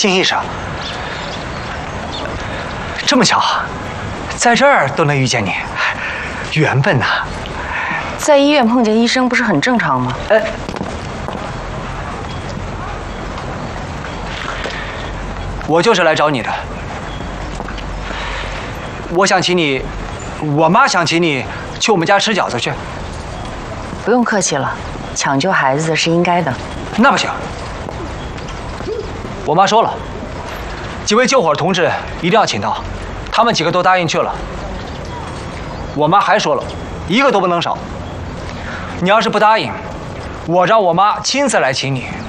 金医生，这么巧，在这儿都能遇见你，缘分呐！ 在医院碰见医生不是很正常吗？ 我就是来找你的。我想请你，我妈想请你去我们家吃饺子去。 不用客气了，抢救孩子是应该的。 那不行，我妈说了，几位救火同志一定要请到，他们几个都答应去了。我妈还说了，一个都不能少。你要是不答应，我让我妈亲自来请你。